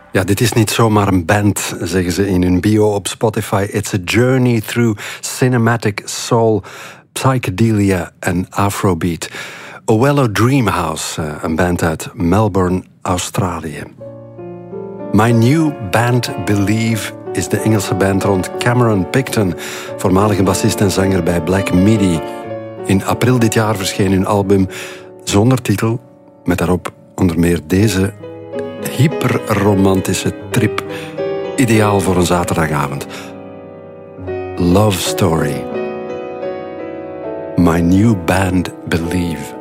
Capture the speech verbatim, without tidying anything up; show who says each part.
Speaker 1: Ja, dit is niet zomaar een band, zeggen ze in hun bio op Spotify. It's a journey through cinematic soul, psychedelia en afrobeat. Owello Dreamhouse, een band uit Melbourne, Australië. My New Band Believe is de Engelse band rond Cameron Picton, voormalige bassist en zanger bij Black Midi. In april dit jaar verscheen hun album zonder titel, met daarop onder meer deze hyperromantische trip, ideaal voor een zaterdagavond. Love Story. My New Band Believe.